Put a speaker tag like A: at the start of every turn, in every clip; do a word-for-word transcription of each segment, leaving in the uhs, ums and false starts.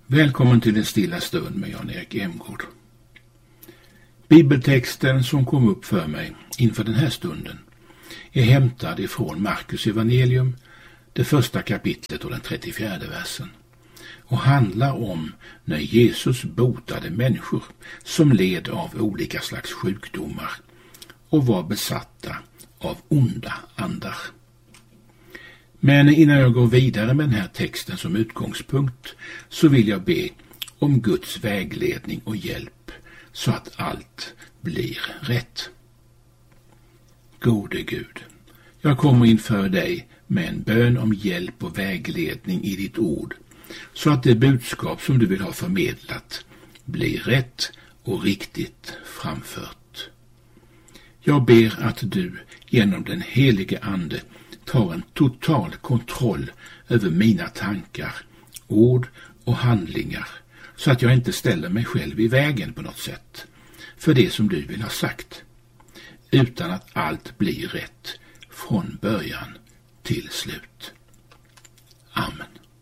A: Välkommen till en stilla stund med Jan-Erik Emgård. Bibeltexten som kom upp för mig inför den här stunden är hämtad ifrån Markus evangelium, det första kapitlet och den trettiofjärde versen, och handlar om när Jesus botade människor som led av olika slags sjukdomar och var besatta av onda andar. Men innan jag går vidare med den här texten som utgångspunkt så vill jag be om Guds vägledning och hjälp så att allt blir rätt. Gode Gud, jag kommer inför dig med en bön om hjälp och vägledning i ditt ord så att det budskap som du vill ha förmedlat blir rätt och riktigt framfört. Jag ber att du genom den helige Ande tar en total kontroll över mina tankar, ord och handlingar så att jag inte ställer mig själv i vägen på något sätt för det som du vill ha sagt, utan att allt blir rätt från början till slut. Amen.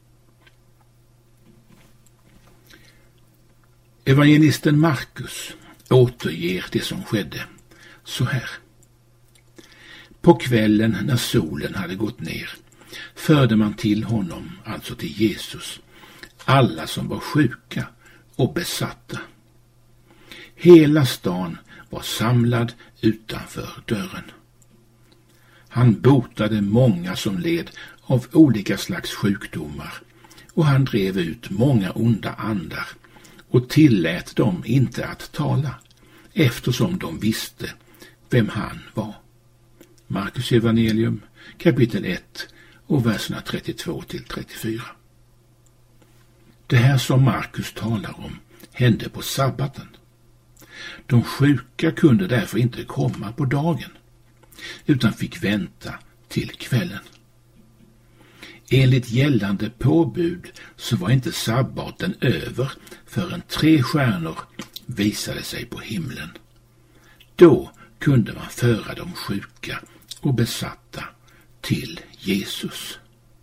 A: Evangelisten Markus återger det som skedde så här. På kvällen när solen hade gått ner förde man till honom, alltså till Jesus, alla som var sjuka och besatta. Hela stan var samlad utanför dörren. Han botade många som led av olika slags sjukdomar och han drev ut många onda andar och tillät dem inte att tala eftersom de visste vem han var. Markus evangelium kapitel ett och verserna trettiotvå till trettiofyra. Det här som Markus talar om hände på sabbaten. De sjuka kunde därför inte komma på dagen utan fick vänta till kvällen. Enligt gällande påbud så var inte sabbaten över förrän tre stjärnor visade sig på himlen. Då kunde man föra de sjuka och besatta till Jesus.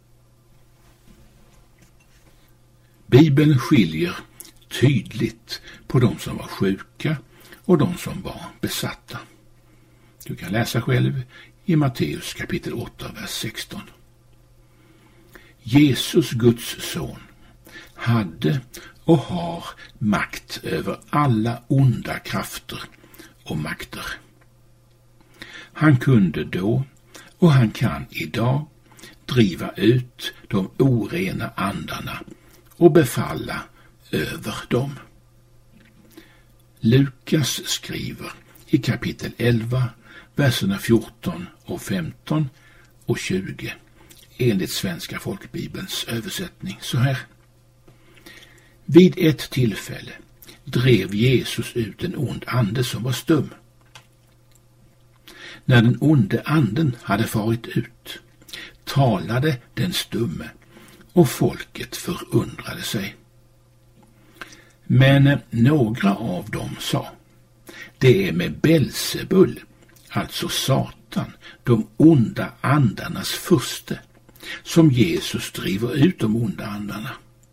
A: Bibeln skiljer tydligt på de som var sjuka och de som var besatta. Du kan läsa själv i Matteus kapitel åtta, vers sexton. Jesus, Guds son, hade och har makt över alla onda krafter och makter. Han kunde då och han kan idag driva ut de orena andarna och befalla över dem. Lukas skriver i kapitel elva, verserna fjorton och femton och tjugo enligt Svenska folkbibelns översättning så här. Vid ett tillfälle drev Jesus ut en ond ande som var stum. När den onde anden hade farit ut, talade den stumme och folket förundrade sig. Men några av dem sa, det är med Belzebul, alltså Satan, de onda andarnas furste, som Jesus driver ut de onda andarna.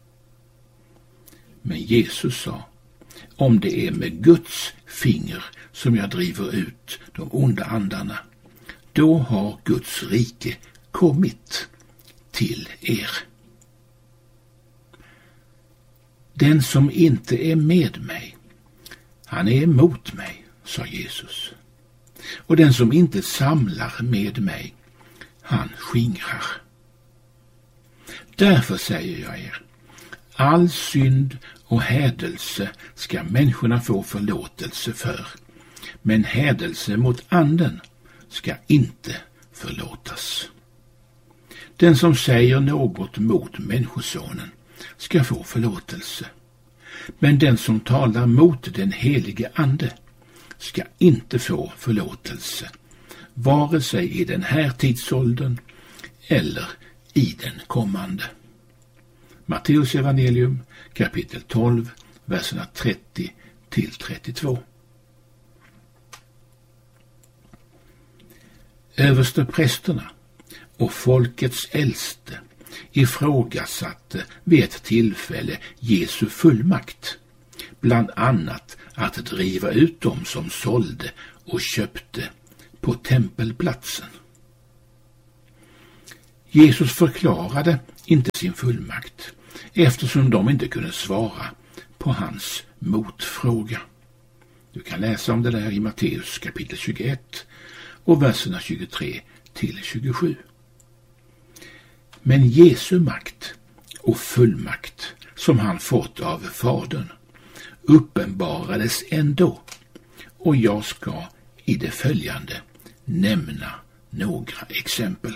A: Men Jesus sa, om det är med Guds finger som jag driver ut de onda andarna, då har Guds rike kommit till er. Den som inte är med mig, han är emot mig, sa Jesus. Och den som inte samlar med mig, han skingrar. Därför säger jag er, all synd och hädelse ska människorna få förlåtelse för, men hädelse mot anden ska inte förlåtas. Den som säger något mot människosonen ska få förlåtelse, men den som talar mot den helige ande ska inte få förlåtelse, vare sig i den här tidsåldern eller i den kommande. Matteus evangelium kapitel tolv, verserna trettio till trettiotvå. Översteprästerna och folkets äldste ifrågasatte vid ett tillfälle Jesu fullmakt, bland annat att driva ut dem som sålde och köpte på tempelplatsen. Jesus förklarade inte sin fullmakt eftersom de inte kunde svara på hans motfråga. Du kan läsa om det där i Matteus kapitel tjugoett och verserna tjugotre till tjugosju. Men Jesu makt och fullmakt som han fått av Fadern uppenbarades ändå, och jag ska i det följande nämna några exempel.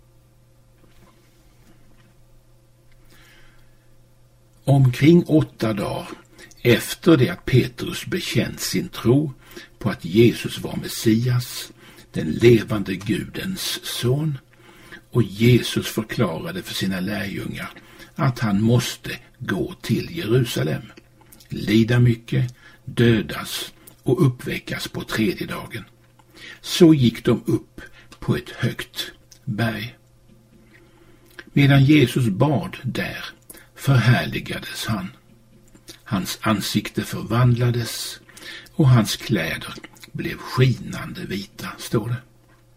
A: Omkring åtta dagar efter det att Petrus bekänt sin tro på att Jesus var Messias, den levande Gudens son, och Jesus förklarade för sina lärjungar att han måste gå till Jerusalem, lida mycket, dödas och uppväckas på tredje dagen. Så gick de upp på ett högt berg. Medan Jesus bad där förhärligades han. Hans ansikte förvandlades och hans kläder blev skinande vita, står det.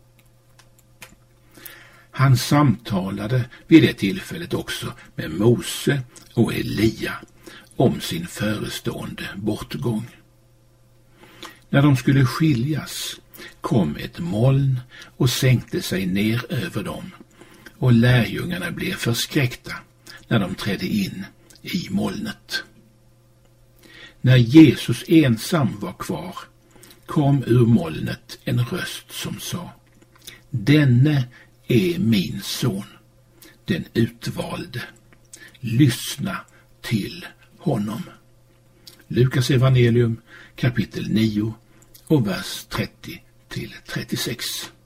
A: Han samtalade vid det tillfället också med Mose och Elia om sin förestående bortgång. När de skulle skiljas kom ett moln och sänkte sig ner över dem, och lärjungarna blev förskräckta när de trädde in i molnet. När Jesus ensam var kvar kom ur molnet en röst som sa: Denne är min son, den utvalde. Lyssna till honom. Lukas evangelium kapitel nio och vers trettio till trettiosex.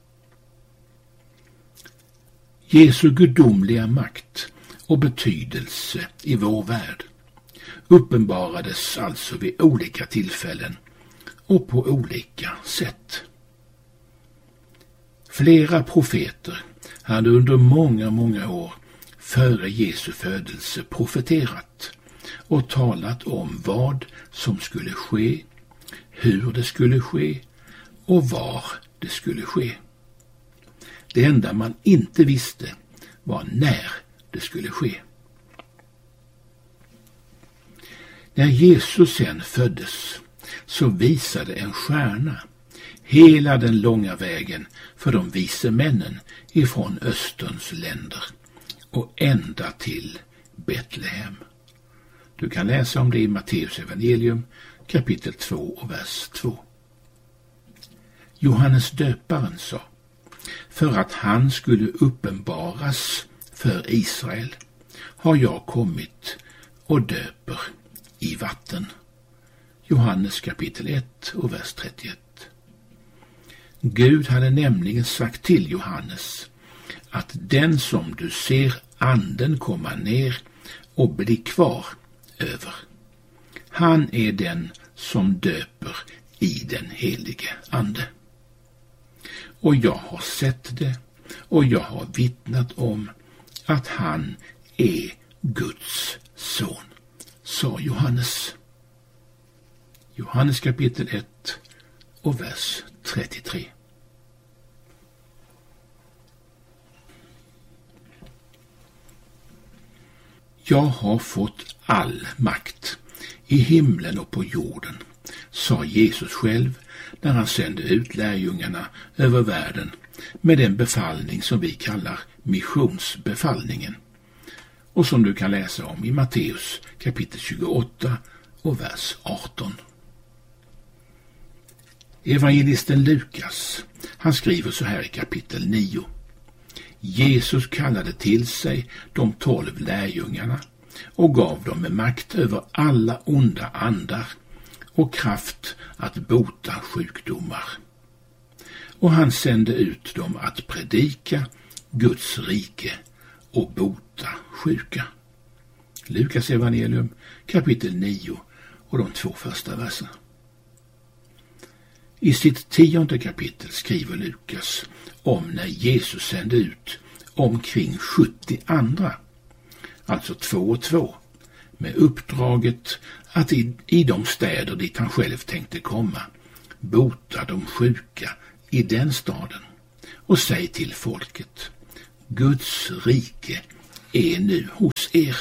A: Jesu gudomliga makt och betydelse i vår värld uppenbarades alltså vid olika tillfällen och på olika sätt. Flera profeter hade under många, många år före Jesu födelse profeterat och talat om vad som skulle ske, hur det skulle ske och var det skulle ske. Det enda man inte visste var när det skulle ske. När Jesus sen föddes så visade en stjärna hela den långa vägen för de vise männen ifrån Österns länder och ända till Betlehem. Du kan läsa om det i Matteus evangelium kapitel två och vers två. Johannes döparen sa: för att han skulle uppenbaras för Israel har jag kommit och döper i vatten. Johannes kapitel ett och vers trettioett. Gud hade nämligen sagt till Johannes att den som du ser anden komma ner och bli kvar över, han är den som döper i den helige ande. Och jag har sett det och jag har vittnat om att han är Guds son, sa Johannes. Johannes kapitel ett och vers trettiotre. Jag har fått all makt i himlen och på jorden, sa Jesus själv när han sände ut lärjungarna över världen med den befallning som vi kallar missionsbefallningen och som du kan läsa om i Matteus kapitel tjugoåtta och vers arton. Evangelisten Lukas, han skriver så här i kapitel nio. Jesus kallade till sig de tolv lärjungarna och gav dem med makt över alla onda andar och kraft att bota sjukdomar. Och han sände ut dem att predika Guds rike och bota sjuka. Lukas evangelium kapitel nio och de två första verserna. I sitt tionde kapitel skriver Lukas om när Jesus sände ut omkring sjuttio andra alltså två och två, med uppdraget att i, i de städer dit han själv tänkte komma, bota de sjuka i den staden och säg till folket: Guds rike är nu hos er.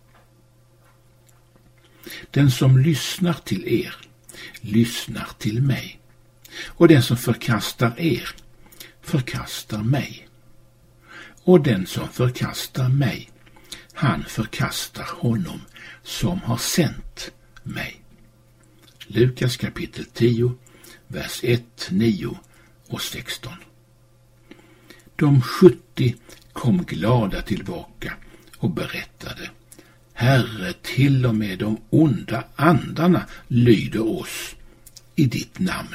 A: Den som lyssnar till er lyssnar till mig, och den som förkastar er förkastar mig, och den som förkastar mig, han förkastar honom som har sänt mig. Lukas kapitel tio, vers ett, nio och sexton. De sjuttio kom glada tillbaka och berättade: Herre, till och med de onda andarna lyder oss i ditt namn.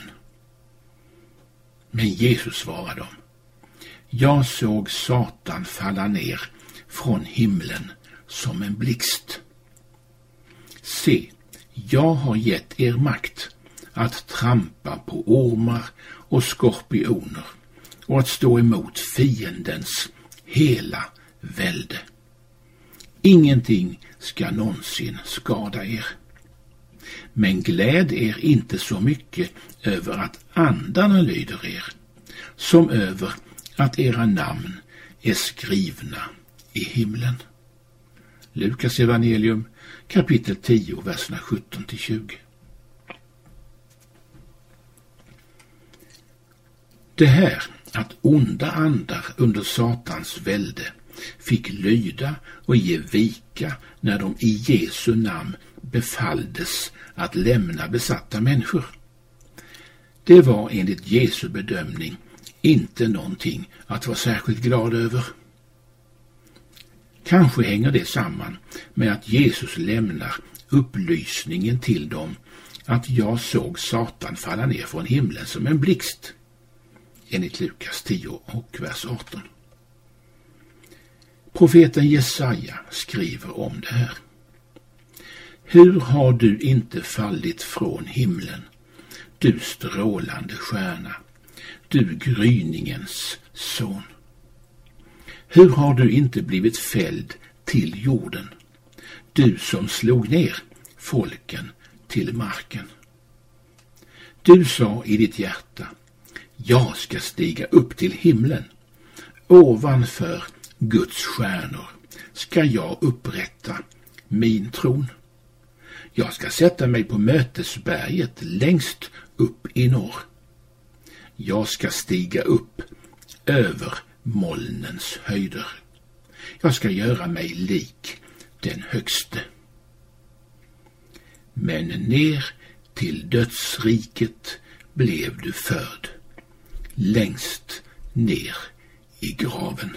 A: Men Jesus svarade dem: Jag såg Satan falla ner från himlen som en blixt. Se, jag har gett er makt att trampa på ormar och skorpioner och att stå emot fiendens hela välde. Ingenting ska någonsin skada er. Men gläd er inte så mycket över att andarna lyder er, som över att era namn är skrivna i himlen. Lukas evangelium kapitel tio, verserna sjutton till tjugo. Det här att onda andar under Satans välde fick lyda och ge vika när de i Jesu namn befalldes att lämna besatta människor. Det var enligt Jesu bedömning inte någonting att vara särskilt glad över. Kanske hänger det samman med att Jesus lämnar upplysningen till dem att jag såg Satan falla ner från himlen som en blixt, enligt Lukas tio och vers arton. Profeten Jesaja skriver om det här: Hur har du inte fallit från himlen, du strålande stjärna, du gryningens son? Hur har du inte blivit fälld till jorden, du som slog ner folken till marken? Du sa i ditt hjärta: jag ska stiga upp till himlen, ovanför Guds stjärnor ska jag upprätta min tron. Jag ska sätta mig på mötesberget längst upp i norr. Jag ska stiga upp över molnens höjder. Jag ska göra mig lik den högste. Men ner till dödsriket blev du förd, längst ner i graven.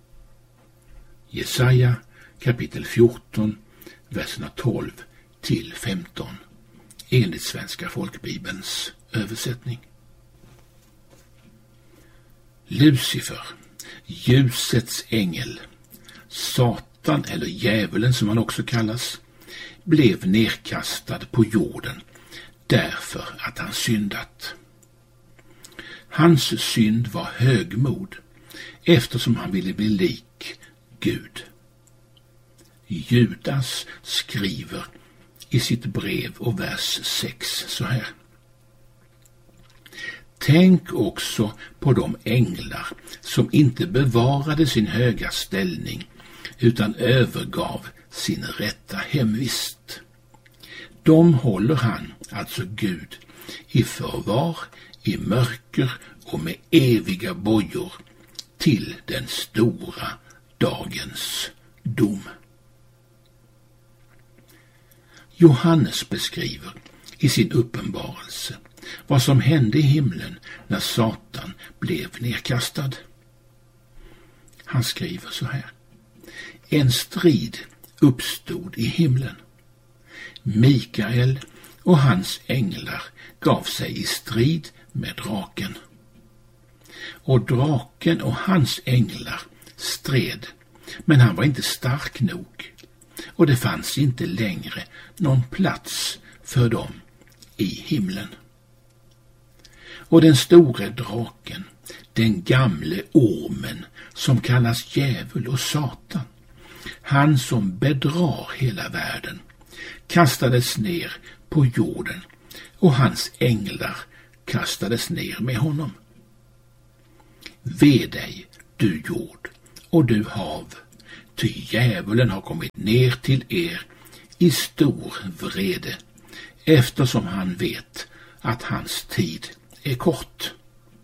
A: Jesaja kapitel fjorton, verserna tolv till femton, enligt Svenska folkbibelns översättning. Lucifer, ljusets ängel, Satan eller djävulen som han också kallas, blev nedkastad på jorden därför att han syndat. Hans synd var högmod, eftersom han ville bli lik Gud. Judas skriver i sitt brev och vers sex så här: Tänk också på de änglar som inte bevarade sin höga ställning utan övergav sin rätta hemvist. De håller han, alltså Gud, i förvar, i mörker och med eviga bojor till den stora dagens dom. Johannes beskriver i sin uppenbarelse vad som hände i himlen när Satan blev nedkastad. Han skriver så här: En strid uppstod i himlen. Mikael och hans änglar gav sig i strid med draken. Och draken och hans änglar stred, men han var inte stark nog, och det fanns inte längre någon plats för dem i himlen. Och den store draken, den gamle ormen som kallas djävul och Satan, han som bedrar hela världen, kastades ner på jorden och hans änglar kastades ner med honom. Ve dig, du jord, och du hav, ty djävulen har kommit ner till er i stor vrede, eftersom han vet att hans tid är kort.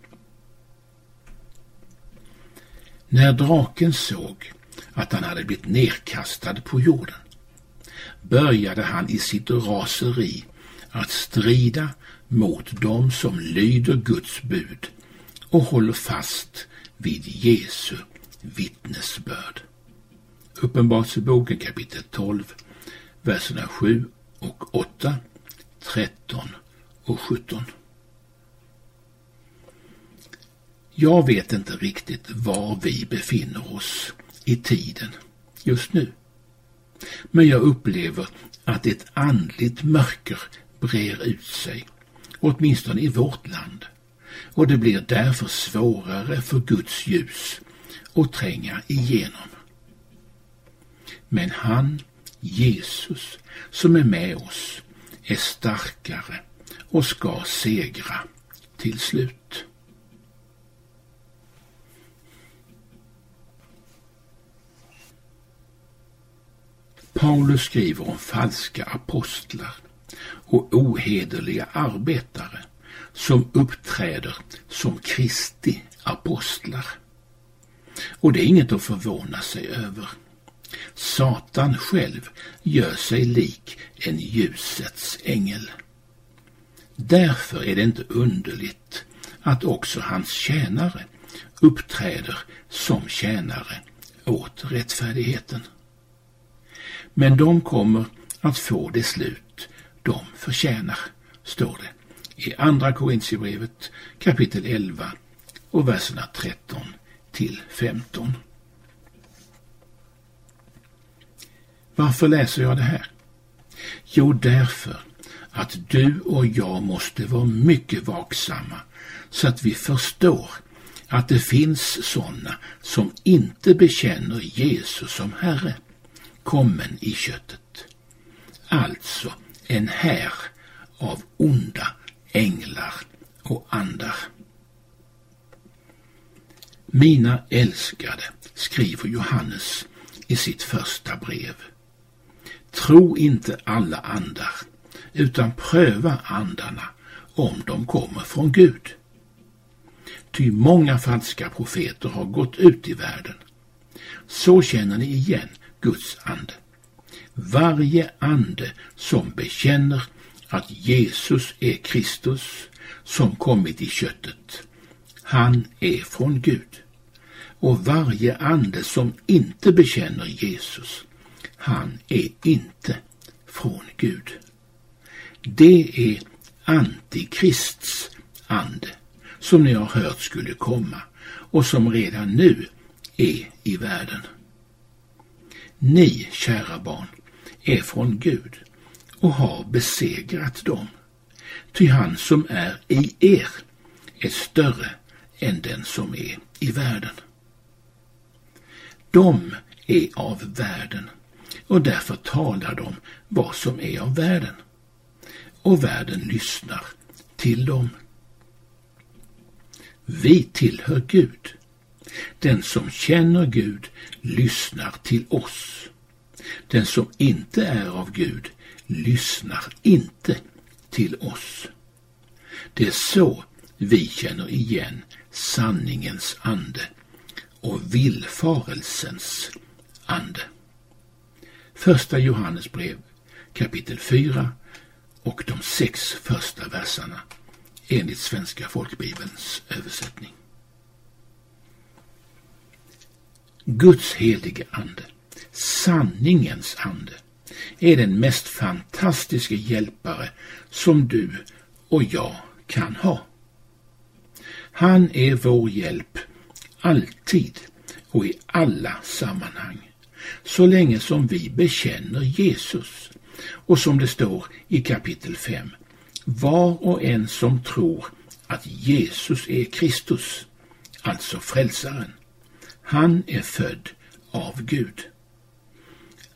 A: När draken såg att han hade blivit nedkastad på jorden, började han i sitt raseri att strida mot dem som lyder Guds bud och håller fast vid Jesu vittnesbörd. Uppenbarelseboken kapitel tolv, verserna sju och åtta, tretton och sjutton. Jag vet inte riktigt var vi befinner oss i tiden just nu. Men jag upplever att ett andligt mörker brer ut sig, åtminstone i vårt land. Och det blir därför svårare för Guds ljus att tränga igenom. Men han, Jesus, som är med oss, är starkare och ska segra till slut. Paulus skriver om falska apostlar och ohederliga arbetare som uppträder som Kristi apostlar. Och det är inget att förvåna sig över. Satan själv gör sig lik en ljusets ängel. Därför är det inte underligt att också hans tjänare uppträder som tjänare åt rättfärdigheten. Men de kommer att få det slut de förtjänar, står det i andra Korintierbrevet kapitel elva och verserna tretton till femton. Varför läser jag det här? Jo, därför att du och jag måste vara mycket vaksamma så att vi förstår att det finns sådana som inte bekänner Jesus som Herre, kommen i köttet. Alltså en här av onda änglar och andar. Mina älskade, skriver Johannes i sitt första brev. Tro inte alla andar, utan pröva andarna om de kommer från Gud. Ty många falska profeter har gått ut i världen. Så känner ni igen Guds ande. Varje ande som bekänner att Jesus är Kristus som kommit i köttet, han är från Gud. Och varje ande som inte bekänner Jesus, han är inte från Gud. Det är antikrists ande som ni har hört skulle komma och som redan nu är i världen. Ni, kära barn, är från Gud och har besegrat dem. Ty han som är i er är större än den som är i världen. De är av världen och därför talar de vad som är av världen. Och världen lyssnar till dem. Vi tillhör Gud. Den som känner Gud lyssnar till oss. Den som inte är av Gud lyssnar inte till oss. Det är så vi känner igen sanningens ande och villfarelsens ande. Första Johannes brev kapitel fyra och de sex första verserna enligt Svenska folkbibelns översättning. Guds helige ande, sanningens ande, är den mest fantastiska hjälpare som du och jag kan ha. Han är vår hjälp alltid och i alla sammanhang, så länge som vi bekänner Jesus. Och som det står i kapitel fem, var och en som tror att Jesus är Kristus, alltså frälsaren, han är född av Gud.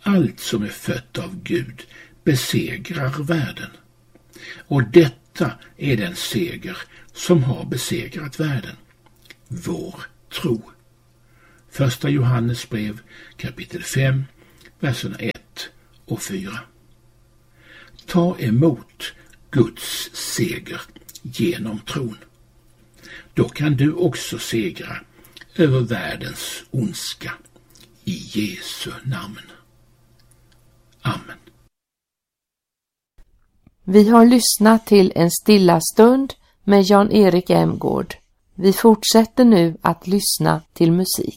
A: allt som är fött av Gud besegrar världen. Och detta är den seger som har besegrat världen. Vår tro. Första Johannes brev kapitel fem, verserna ett och fyra. Ta emot Guds seger genom tron. Då kan du också segra över världens ondska i Jesu namn. Amen.
B: Vi har lyssnat till en stilla stund med Jan-Erik Emgård. Vi fortsätter nu att lyssna till musik.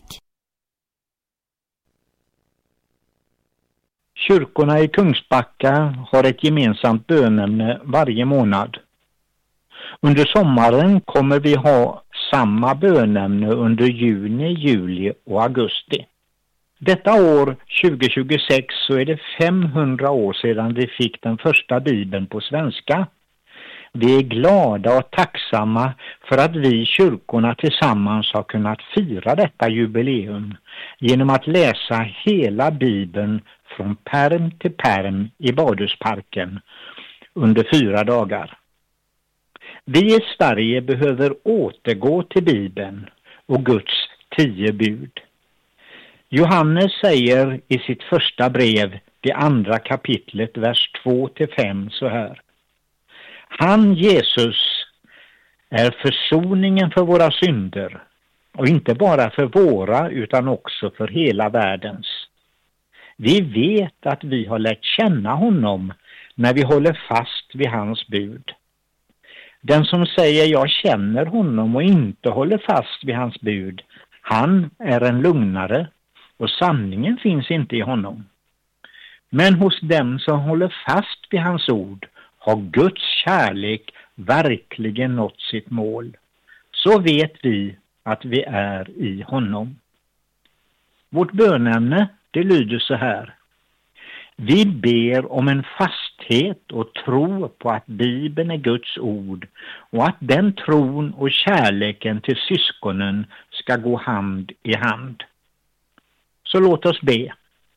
C: Kyrkorna i Kungsbacka har ett gemensamt bönämne varje månad. Under sommaren kommer vi ha samma bönämne under juni, juli och augusti. Detta år tjugo tjugosex så är det femhundra år sedan vi fick den första Bibeln på svenska. Vi är glada och tacksamma för att vi i kyrkorna tillsammans har kunnat fira detta jubileum genom att läsa hela Bibeln från perm till perm i Badhusparken under fyra dagar. Vi i Sverige behöver återgå till Bibeln och Guds tio bud. Johannes säger i sitt första brev, det andra kapitlet, vers två till fem så här. Han, Jesus, är försoningen för våra synder, och inte bara för våra utan också för hela världens. Vi vet att vi har lärt känna honom när vi håller fast vid hans bud. Den som säger jag känner honom och inte håller fast vid hans bud, han är en lugnare och sanningen finns inte i honom. Men hos dem som håller fast vid hans ord har Guds kärlek verkligen nått sitt mål. Så vet vi att vi är i honom. Vårt bönämne, det lyder så här. Vi ber om en fasthet och tro på att Bibeln är Guds ord och att den tron och kärleken till syskonen ska gå hand i hand. Så låt oss be.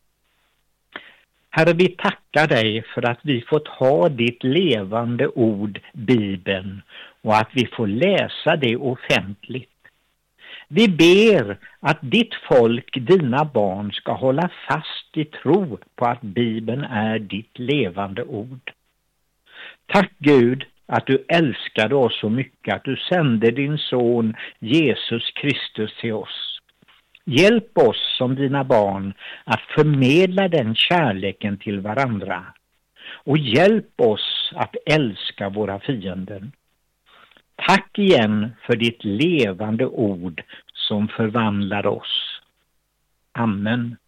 C: Herre, vi tackar dig för att vi fått ha ditt levande ord, Bibeln, och att vi får läsa det offentligt. Vi ber att ditt folk, dina barn, ska hålla fast i tro på att Bibeln är ditt levande ord. Tack Gud att du älskade oss så mycket att du sände din son Jesus Kristus till oss. Hjälp oss som dina barn att förmedla den kärleken till varandra. Och hjälp oss att älska våra fiender. Tack igen för ditt levande ord som förvandlar oss. Amen.